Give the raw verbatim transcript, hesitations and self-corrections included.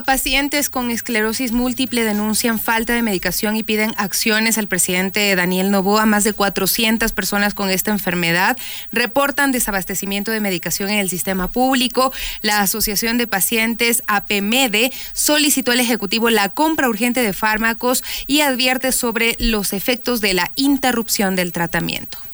A pacientes con esclerosis múltiple denuncian falta de medicación y piden acciones al presidente Daniel Noboa. Más de cuatrocientas personas con esta enfermedad reportan desabastecimiento de medicación en el sistema público. La Asociación de Pacientes APMEDE solicitó al Ejecutivo la compra urgente de fármacos y advierte sobre los efectos de la interrupción del tratamiento.